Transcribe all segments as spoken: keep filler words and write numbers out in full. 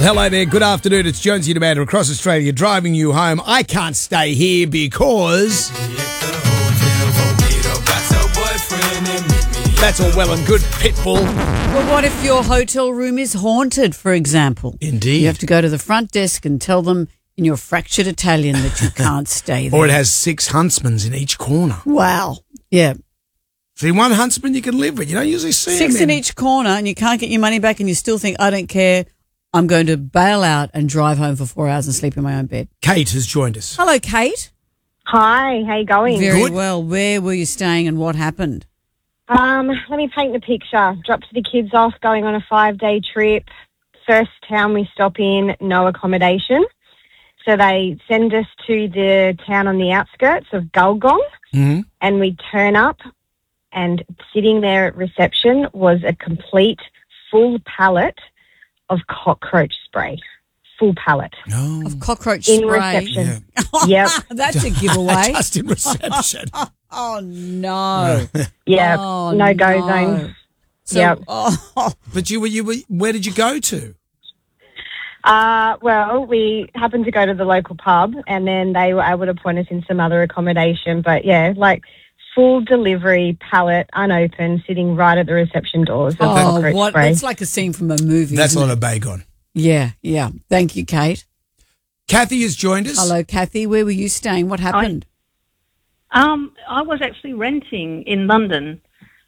Hello there, good afternoon. It's Jonesy and Amanda across Australia driving you home. I can't stay here because... That's all well and good, Pitbull. Well, what if your hotel room is haunted, for example? Indeed. You have to go to the front desk and tell them in your fractured Italian that you can't stay there. Or it has six huntsmen in each corner. Wow. Yeah. See, one huntsman you can live with. You don't usually see Six them in each corner and you can't get your money back and you still think, I don't care. I'm going to bail out and drive home for four hours and sleep in my own bed. Kate has joined us. Hello, Kate. Hi, how you going? Very Good. well. Where were you staying and what happened? Um, let me paint the picture. Dropped the kids off, going on a five-day trip. First town we stop in, no accommodation. So they send us to the town on the outskirts of Gulgong, Mm-hmm. and we turn up, and sitting there at reception was a complete full pallet of cockroach spray. Full pallet. No. Of cockroach In spray. reception. Yeah. Yep. That's a giveaway. Just in reception. Oh, no. Yeah. Oh, no go no. zone. So, Yep. oh, But you were, you were, where did you go to? Uh, well, we happened to go to the local pub and then they were able to point us in some other accommodation. But, yeah, like full delivery, pallet, unopened, sitting right at the reception doors of oh cockroach what? spray. That's like a scene from a movie. That's isn't not it? a bacon. Yeah, yeah. Thank you, Kate. Kathy has joined us. Hello, Kathy. Where were you staying? What happened? Um, I was actually renting in London,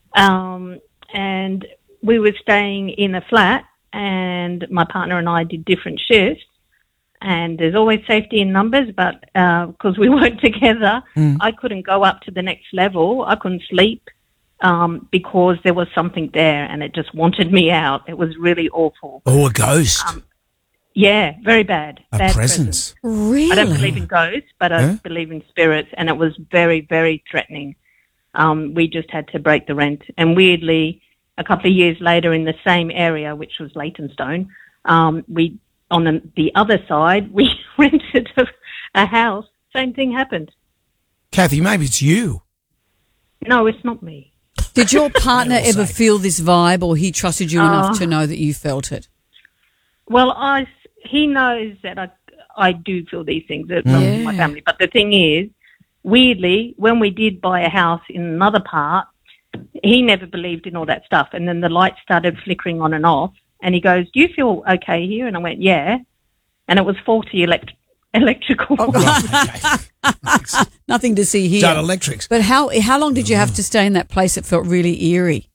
um, and we were staying in a flat, and my partner and I did different shifts, and there's always safety in numbers, but because we weren't together, Mm. I couldn't go up to the next level. I couldn't sleep um, because there was something there, and it just wanted me out. It was really awful. Oh, a ghost. Um, Yeah, very bad. a bad presence. Really? I don't believe in ghosts, but I Huh? believe in spirits, and it was very, very threatening. Um, we just had to break the rent. And weirdly, a couple of years later in the same area, which was Leytonstone, um, we on the, the other side, we rented a, a house. Same thing happened. Kathy, maybe it's you. No, it's not me. Did your partner They all ever say. feel this vibe, or he trusted you enough Oh. to know that you felt it? Well, I, he knows that I, I do feel these things from Yeah. my family. But the thing is, weirdly, when we did buy a house in another part, he never believed in all that stuff. And then the lights started flickering on and off. And he goes, do you feel okay here? And I went, yeah. And it was faulty elect- electrical. Right, okay. Nothing to see here. Done electrics. But how how long did you have to stay in that place? It felt really eerie.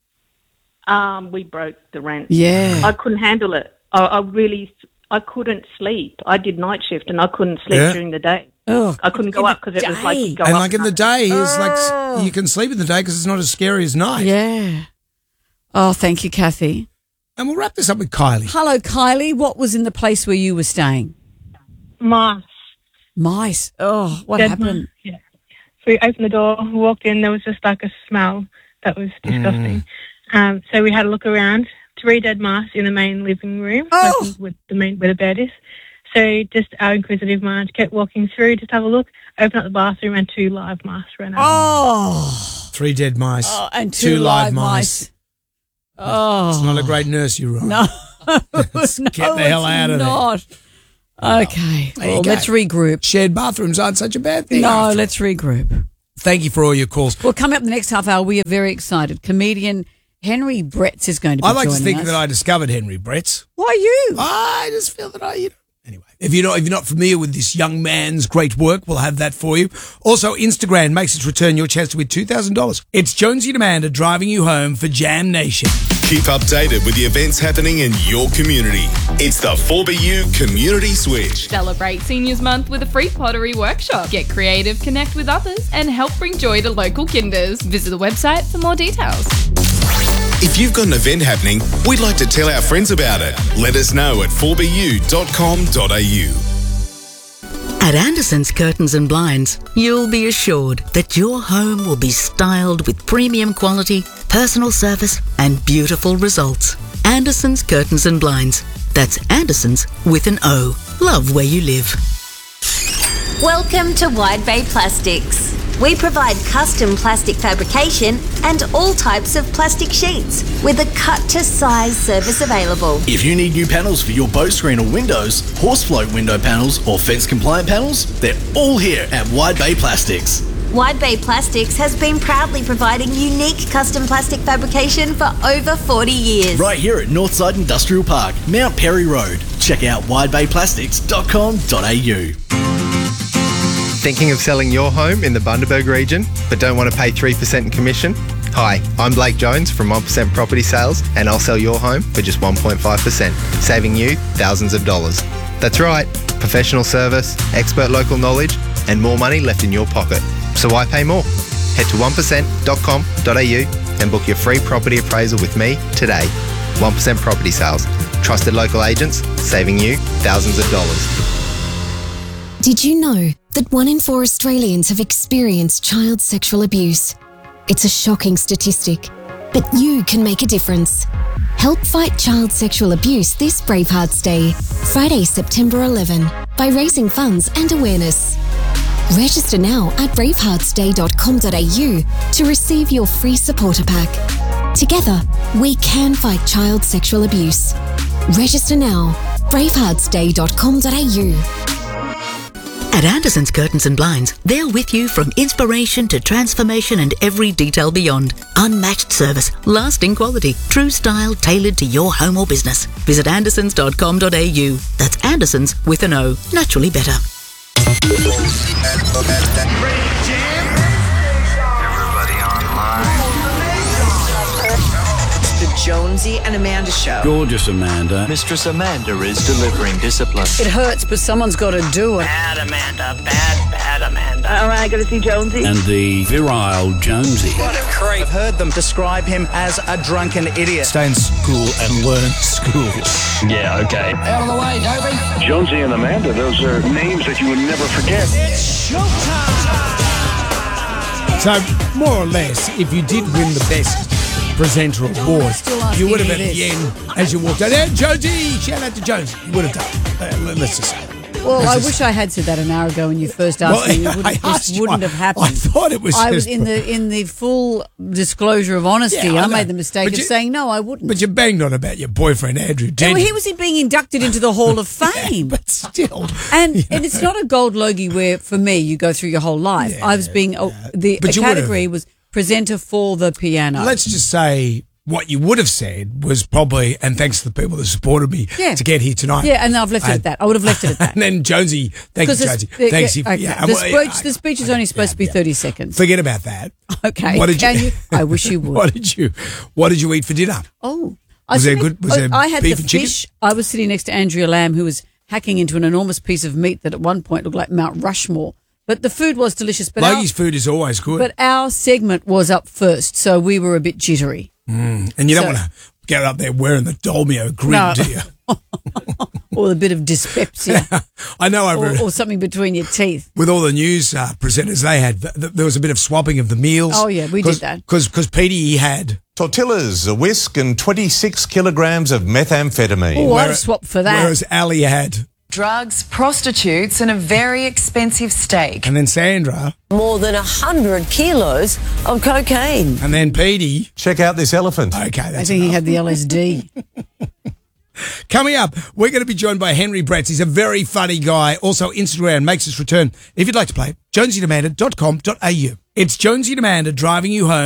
um, we broke the rent. Yeah. I couldn't handle it. I, I really, I couldn't sleep. I did night shift and I couldn't sleep Yeah. during the day. Oh, I couldn't go up because it was like day. you go And up like in the and day, it's Oh. like you can sleep in the day because it's not as scary as night. yeah. Oh, thank you, Kathy. And we'll wrap this up with Kylie. Hello, Kylie. What was in the place where you were staying? Mice. Mice. Oh, what Dead happened? mice, yeah. So we opened the door, walked in, there was just like a smell that was disgusting. Um, so we had a look around, three dead mice in the main living room, Oh. like with the main, where the bed is. So just our inquisitive mind kept walking through, just have a look, open up the bathroom and two live mice ran out. Oh, Three dead mice. oh and two, live mice. Oh, It's not a great nursery rhyme. no. Let's no, get the hell it's out of there. not. Okay. There you Well, go. let's regroup. Shared bathrooms aren't such a bad thing. No, after let's regroup. all. Thank you for all your calls. Well, coming up in the next half hour, we are very excited. Comedian Henry Bretts is going to be I like to joining think us. that I discovered Henry Bretts. Why you? I just feel that I, you know. Anyway, if you're not if you're not familiar with this young man's great work, we'll have that for you. Also, Instagram makes its return. Your chance to win two thousand dollars. It's Jonesy and Amanda driving you home for Jam Nation. Keep updated with the events happening in your community. It's the four B U Community Switch. Celebrate Seniors Month with a free pottery workshop. Get creative, connect with others, and help bring joy to local kinders. Visit the website for more details. If you've got an event happening, we'd like to tell our friends about it. Let us know at four b u dot com dot a u. At Anderson's Curtains and Blinds, you'll be assured that your home will be styled with premium quality, personal service, and beautiful results. Anderson's Curtains and Blinds. That's Anderson's with an O. Love where you live. Welcome to Wide Bay Plastics. We provide custom plastic fabrication and all types of plastic sheets with a cut-to-size service available. If you need new panels for your boat screen or windows, horse float window panels or fence-compliant panels, they're all here at Wide Bay Plastics. Wide Bay Plastics has been proudly providing unique custom plastic fabrication for over forty years. Right here at Northside Industrial Park, Mount Perry Road. Check out wide bay plastics dot com dot a u. Thinking of selling your home in the Bundaberg region but don't want to pay three percent in commission? Hi, I'm Blake Jones from one percent Property Sales, and I'll sell your home for just one point five percent, saving you thousands of dollars. That's right, professional service, expert local knowledge, and more money left in your pocket. So why pay more? Head to one percent dot com dot a u and book your free property appraisal with me today. one percent Property Sales. Trusted local agents, saving you thousands of dollars. Did you know that one in four Australians have experienced child sexual abuse? It's a shocking statistic, but you can make a difference. Help fight child sexual abuse this Bravehearts Day, Friday, September eleventh, by raising funds and awareness. Register now at bravehearts day dot com dot a u to receive your free supporter pack. Together, we can fight child sexual abuse. Register now, bravehearts day dot com dot a u. At Anderson's Curtains and Blinds, they're with you from inspiration to transformation and every detail beyond. Unmatched service, lasting quality, true style tailored to your home or business. Visit andersons dot com dot a u. That's Anderson's with an O. Naturally better. Everybody online. The Jonesy and Amanda Show. Gorgeous Amanda. Mistress Amanda is delivering discipline. It hurts, but someone's got to do it. Bad Amanda, bad, bad Amanda. All right, got to see Jonesy. And the virile Jonesy. What a creep. I've heard them describe him as a drunken idiot. Stay in school and learn school. Yeah, okay. Out of the way, Toby. Jonesy and Amanda, those are names that you would never forget. It's showtime. So, more or less, if you did win the best presenter award, you would have at the end, as you walked out, there, Jonesy, shout out to Jonesy. You would have done. Uh, let's just say. Well, let's I just wish say. I had said that an hour ago when you first asked Well, me. It would, I this asked you, wouldn't I- have happened. I thought it was I was just- in the in the full disclosure of honesty. Yeah, I I, know. made the mistake But of you- saying no, I wouldn't. But you banged on about your boyfriend, Andrew, Yeah, didn't well, you? he was being inducted into the Hall of Fame. But still. And and it's not a gold logie where, for me, you go through your whole life. I was being, oh, the But a you would've- category was presenter for the piano. Let's just say what you would have said was probably, and thanks to the people that supported me Yeah. to get here tonight. Yeah, and I've left it Uh, at that. I would have left it at that. And then Jonesy, thank you, Because Jonesy. it's- Thanks. yeah, you- okay. yeah, the, well, speech, the speech is only supposed to be thirty seconds. Forget about that. Okay. What did you? Can you? I wish you would. What did you? What did you eat for dinner? Oh, Was there sitting- good- was there I had beef the and chicken? fish. I was sitting next to Andrea Lamb, who was hacking into an enormous piece of meat that at one point looked like Mount Rushmore. But the food was delicious. But Logie's our, food is always good. But our segment was up first, so we were a bit jittery. Mm. And you don't So- want to get up there wearing the Dolmio grin, No. do you? Or a bit of dyspepsia. I know. I or, re- or something between your teeth. with all the news uh, presenters they had, th- th- there was a bit of swapping of the meals. Oh, yeah, we did that. Because Petey, he had tortillas, a whisk, and twenty-six kilograms of methamphetamine. Oh, I'd have swapped for that. Whereas Ali had, Drugs, prostitutes, and a very expensive steak. and then Sandra, More than one hundred kilos of cocaine. and then Petey. Check out this elephant. Okay, I that's think he enough. had the L S D. Coming up, we're going to be joined by Henry Bratz. He's a very funny guy. Also, Instagram makes its return. If you'd like to play, jonesy and amanda dot com dot a u. It's Jonesy and Amanda driving you home.